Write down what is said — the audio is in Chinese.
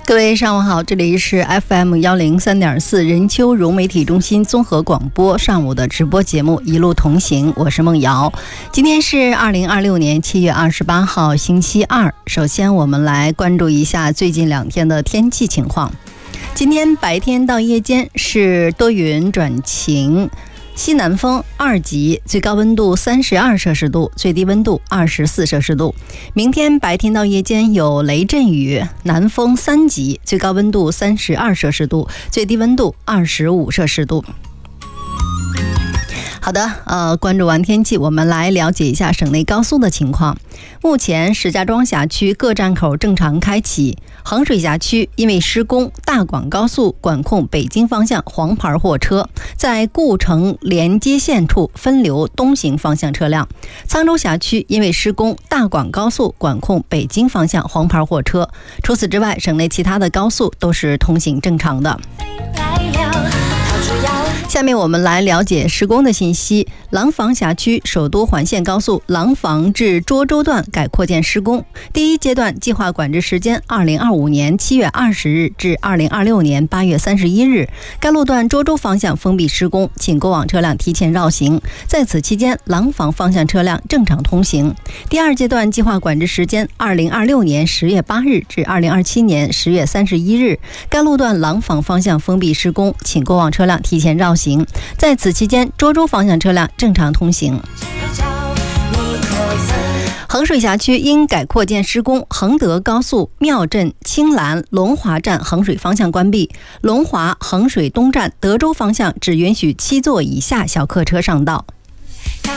各位上午好，这里是 FM103.4 任丘融媒体中心综合广播上午的直播节目一路同行，我是梦瑶。今天是2026年7月28号星期二。首先我们来关注一下最近2天的天气情况。今天白天到夜间是多云转晴，西南风2级，最高温度32摄氏度，最低温度24摄氏度。明天白天到夜间有雷阵雨，南风3级，最高温度32摄氏度，最低温度25摄氏度。好的，关注完天气，我们来了解一下省内高速的情况。目前石家庄辖区各站口正常开启，衡水辖区因为施工，大广高速管控北京方向黄牌货车，在故城连接线处分流东行方向车辆。沧州辖区因为施工，大广高速管控北京方向黄牌货车。除此之外，省内其他的高速都是通行正常的。下面我们来了解施工的信息。廊坊辖区首都环线高速廊坊至涿州段改扩建施工，第一阶段计划管制时间2025年7月20日至2026年8月31日。该路段涿州方向封闭施工，请过往车辆提前绕行。在此期间，廊坊方向车辆正常通行。第二阶段计划管制时间2026年10月8日至2027年10月31日。该路段廊坊方向封闭施工，请过往车辆提前绕行。在此期间，涿州方向车辆正常通行。衡水辖区因改扩建施工，衡德高速庙镇、青兰、龙华站衡水方向关闭，龙华、衡水东站德州方向只允许7座以下小客车上道。